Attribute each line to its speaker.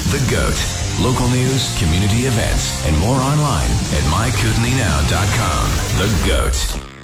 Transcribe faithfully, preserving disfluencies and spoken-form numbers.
Speaker 1: The GOAT. Local news, community events, and more online at my kootenai now dot com. The GOAT.